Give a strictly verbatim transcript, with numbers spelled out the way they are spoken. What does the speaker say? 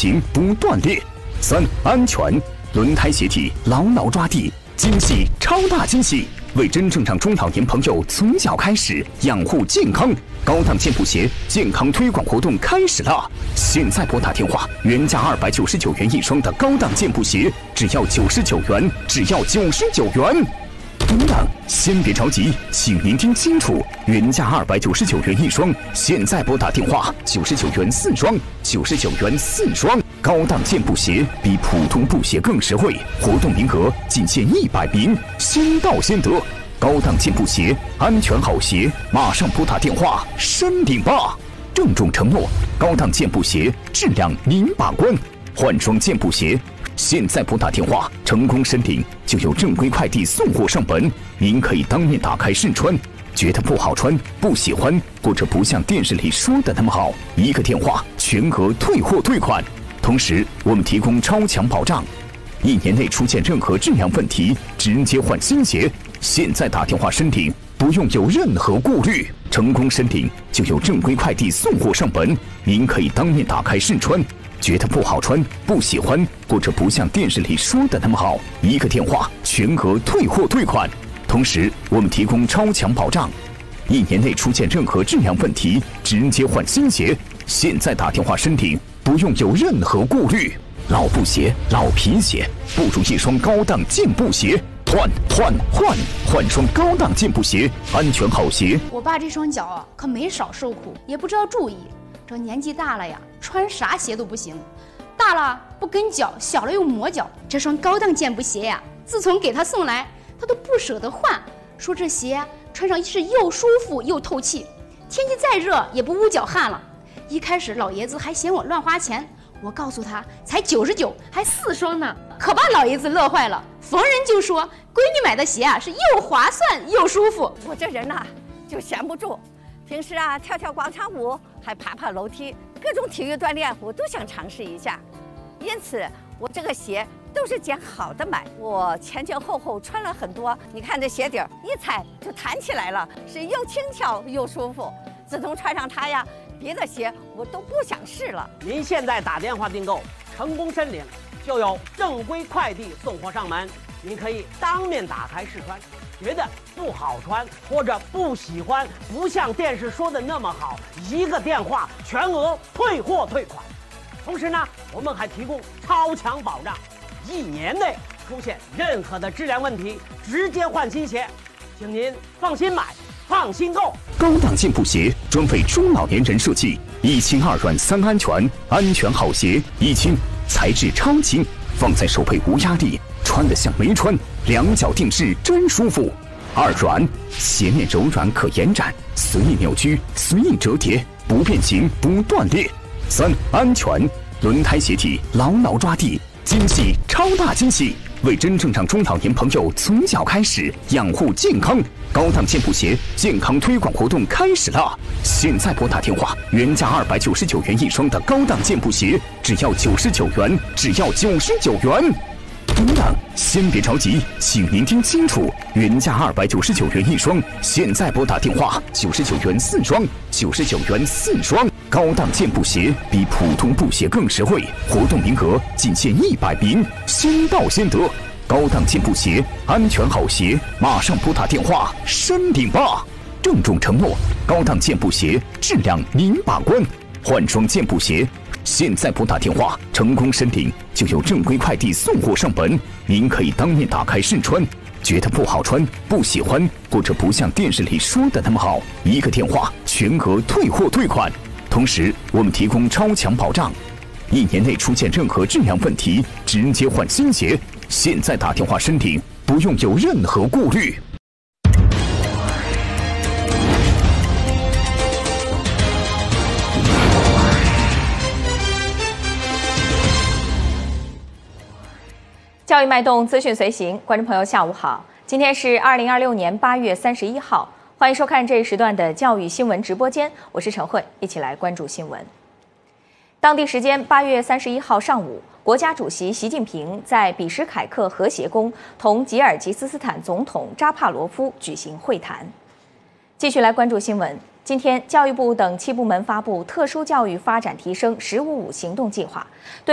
形不断裂。三、安全，轮胎鞋底牢牢抓地，惊喜超大惊喜！为真正让中老年朋友从小开始养护健康，高档健步鞋健康推广活动开始了！现在拨打电话，原价二百九十九元一双的高档健步鞋，只要九十九元，只要九十九元。等等，先别着急，请您听清楚，原价二百九十九元一双，现在拨打电话九十九元四双，九十九元四双。高档健步鞋比普通布鞋更实惠，活动名额仅限一百名，先到先得。高档健步鞋，安全好鞋，马上拨打电话申领吧！郑重承诺，高档健步鞋质量您把关，换双健步鞋。现在拨打电话，成功申领就有正规快递送货上门。您可以当面打开试穿，觉得不好穿、不喜欢，或者不像电视里说的那么好，一个电话全额退货退款。同时，我们提供超强保障，一年内出现任何质量问题，直接换新鞋。现在打电话申领，不用有任何顾虑，成功申领就有正规快递送货上门。您可以当面打开试穿。觉得不好穿、不喜欢，或者不像电视里说的那么好，一个电话全额退货退款。同时，我们提供超强保障，一年内出现任何质量问题，直接换新鞋。现在打电话申领，不用有任何顾虑。老布鞋、老皮鞋，不如一双高档健步鞋。换换换换双高档健步鞋，安全好鞋。 我爸这双脚啊，可没少受苦，也不知道注意。这年纪大了呀，穿啥鞋都不行，大了不跟脚，小了又磨脚。这双高档健步鞋呀，自从给他送来，他都不舍得换，说这鞋穿上是又舒服又透气，天气再热也不捂脚汗了。一开始老爷子还嫌我乱花钱，我告诉他才九十九，还四双呢，可把老爷子乐坏了，逢人就说闺女买的鞋啊是又划算又舒服。 我这人呐、啊、就闲不住，平时啊跳跳广场舞，还爬爬楼梯，各种体育锻炼我都想尝试一下。因此我这个鞋都是捡好的买，我前前后后穿了很多，你看这鞋底儿一踩就弹起来了，是又轻巧又舒服。自从穿上它呀，别的鞋我都不想试了。 您现在打电话订购，成功申领，就有正规快递送货上门。您可以当面打开试穿，觉得不好穿或者不喜欢，不像电视说的那么好，一个电话全额退货退款。同时呢，我们还提供超强保障，一年内出现任何的质量问题，直接换新鞋。请您放心买，放心购。 高档健步鞋专为中老年人设计，一轻二软三安全，安全好鞋。一轻，材质超轻，放在手背无压力，穿得像没穿，两脚定制真舒服。二软，鞋面柔软可延展，随意扭曲，随意折叠，不变形不断裂。三、安全，轮胎鞋底牢牢抓地，惊喜超大惊喜！为真正让中老年朋友从小开始养护健康，高档健步鞋健康推广活动开始了！现在拨打电话，原价二百九十九元一双的高档健步鞋，只要九十九元，只要九十九元。等等，先别着急，请您听清楚，原价二百九十九元一双，现在拨打电话九十九元四双，九十九元四双。高档健步鞋比普通布鞋更实惠，活动名额仅限一百名，先到先得。高档健步鞋，安全好鞋，马上拨打电话申领吧！郑重承诺，高档健步鞋质量您把关，换双健步鞋。现在拨打电话，成功申领就有正规快递送货上门。您可以当面打开试穿，觉得不好穿、不喜欢，或者不像电视里说的那么好，一个电话全额退货退款。同时，我们提供超强保障，一年内出现任何质量问题，直接换新鞋。现在打电话申领，不用有任何顾虑。 教育脉动，资讯随行，观众朋友下午好，今天是二零二六年八月三十一号，欢迎收看这一时段的教育新闻直播间，我是陈慧，一起来关注新闻。当地时间八月三十一号上午，国家主席习近平在比什凯克和谐宫同吉尔吉斯斯坦总统扎帕罗夫举行会谈。继续来关注新闻。今天，教育部等七部门发布特殊教育发展提升“十五五”行动计划，对